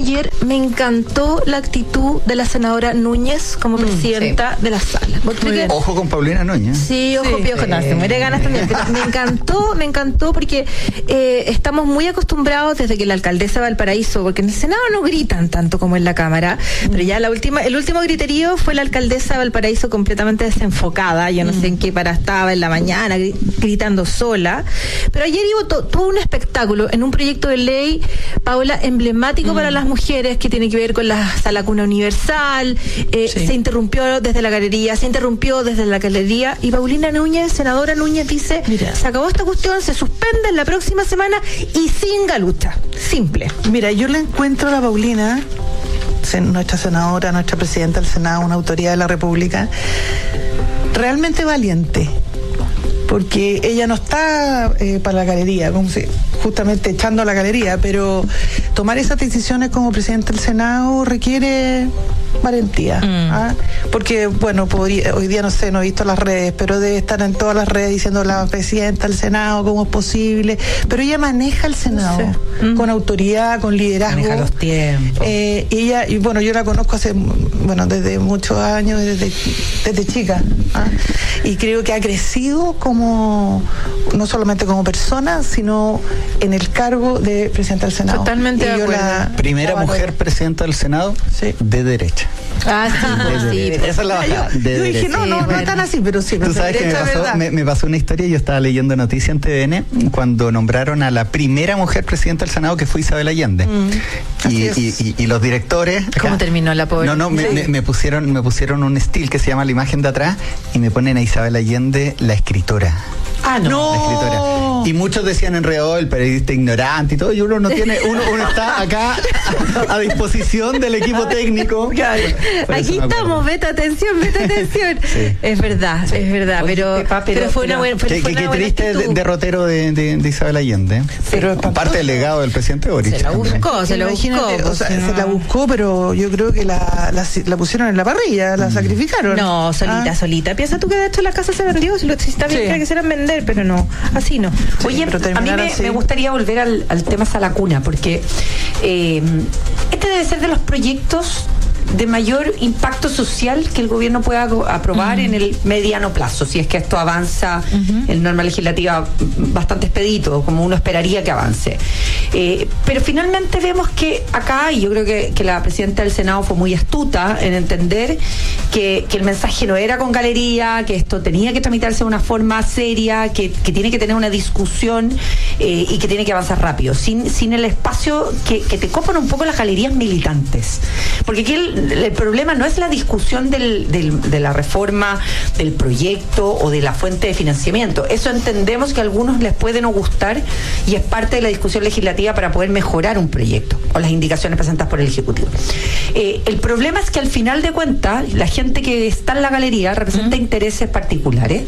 ayer, me encantó la actitud de la senadora Núñez como presidenta de la sala. Ojo con Paulina Núñez. Sí, ojo piojo, no, se muere ganas también. Pero me encantó porque estamos muy acostumbrados desde que la alcaldesa de Valparaíso, porque en el Senado no gritan tanto como en la Cámara, pero ya el último griterío fue la alcaldesa de Valparaíso completamente desenfocada, yo no sé en qué para estaba en la mañana, gritando sola, pero ayer tuvo un espectáculo en un proyecto de ley, Paola, emblemático para las mujeres, que tiene que ver con la sala cuna universal, se interrumpió desde la galería, y Paulina Núñez, senadora Núñez, dice, se acabó esta cuestión, se suspende en la próxima semana y sin galucha, simple. Mira, yo le encuentro a la Paulina, nuestra senadora, nuestra presidenta del Senado, una autoridad de la República, realmente valiente, porque ella no está para la galería, como si justamente echando a la galería, pero tomar esas decisiones como presidente del Senado requiere valentía, porque bueno, hoy día no sé, no he visto las redes, pero debe estar en todas las redes diciendo la presidenta del Senado, cómo es posible, pero ella maneja el Senado con autoridad, con liderazgo, maneja los tiempos. Ella, y bueno, yo la conozco desde muchos años, desde chica, y creo que ha crecido como, no solamente como persona, sino en el cargo de presidenta del Senado. Totalmente de acuerdo. Primera mujer presidenta del Senado de derecha. Sí. Esa es la bajada. Yo dije, no tan así, pero sí. Tú sabes que me pasó una historia, yo estaba leyendo noticias en TVN cuando nombraron a la primera mujer presidenta del Senado, que fue Isabel Allende. Y los directores... ¿Cómo terminó la pobre? Me pusieron un estilo que se llama La imagen de atrás y me ponen a Isabel Allende, la escritora. La escritora. Y muchos decían enredado, el periodista ignorante y todo, y uno está acá a disposición del equipo técnico. Aquí estamos, vete atención. Sí. Es verdad. Oye, pero fue una buena. Qué triste derrotero de Isabel Allende. Pero parte del legado del presidente Boric. Se lo buscó. Se la buscó, pero yo creo que la pusieron en la parrilla, la sacrificaron. No, solita. Piensa tú que de hecho la casa se vendió, si está bien que quisieran vender, pero no, así no. Oye, a mí me gustaría volver al tema Sala Cuna, porque este debe ser de los proyectos de mayor impacto social que el gobierno pueda aprobar en el mediano plazo, si es que esto avanza en norma legislativa bastante expedito, como uno esperaría que avance. Pero finalmente vemos que acá, y yo creo que la presidenta del Senado fue muy astuta en entender que el mensaje no era con galería, que esto tenía que tramitarse de una forma seria, que tiene que tener una discusión y que tiene que avanzar rápido, sin el espacio que te copan un poco las galerías militantes. Porque aquí el problema no es la discusión de la reforma, del proyecto o de la fuente de financiamiento. Eso entendemos que a algunos les puede no gustar y es parte de la discusión legislativa para poder mejorar un proyecto o las indicaciones presentadas por el Ejecutivo. El problema es que al final de cuentas la gente que está en la galería representa intereses particulares.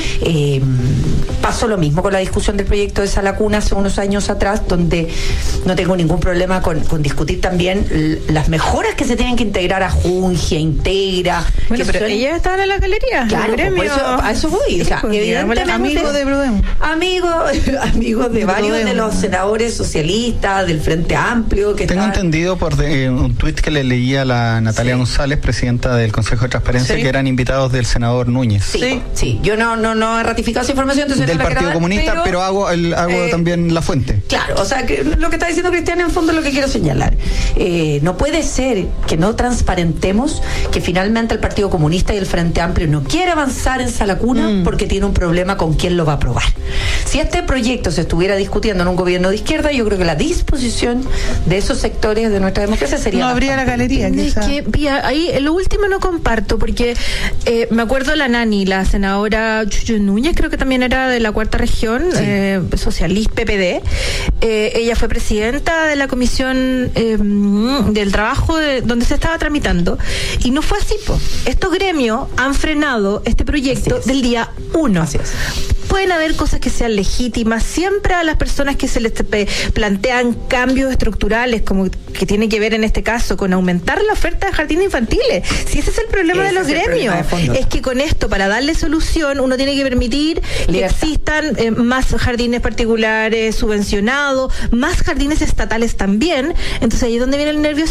Pasó lo mismo con la discusión del proyecto de Sala Cuna hace unos años atrás, donde no tengo ningún problema con discutir también las mejoras que se tienen que integrar a Jungia, Integra. Bueno, pero ellas estaban en la galería. Claro, por eso, a eso voy. O sea, evidentemente, amigos de Brodem. Amigos de varios de los senadores socialistas, del Frente Amplio. Tengo entendido por un tuit que le leía a la Natalia González, presidenta del Consejo de Transparencia, que eran invitados del senador Núñez. Sí. Yo no he ratificado esa información, entonces del Partido Comunista, pero hago también la fuente. Claro, o sea, que lo que está diciendo Cristian en fondo es lo que quiero señalar. No puede ser que no transparentemos que finalmente el Partido Comunista y el Frente Amplio no quiere avanzar en Sala Cuna porque tiene un problema con quién lo va a aprobar. Si este proyecto se estuviera discutiendo en un gobierno de izquierda, yo creo que la disposición de esos sectores de nuestra democracia sería... No habría la galería. Es que, Pía, ahí lo último no comparto, porque me acuerdo la Nani, la senadora Chuchu Núñez, creo que también era de la Cuarta Región, socialista, PPD. Ella fue presidenta de la comisión del trabajo donde se estaba tramitando, y no fue así, po. Estos gremios han frenado este proyecto del día 1. Así es. Pueden haber cosas que sean legítimas, siempre a las personas que se les plantean cambios estructurales, como que tiene que ver en este caso con aumentar la oferta de jardines infantiles. Si ese es el problema de los gremios, es que con esto, para darle solución, uno tiene que permitir que existan más jardines particulares subvencionados, más jardines estatales también. Entonces ahí es donde viene el nervio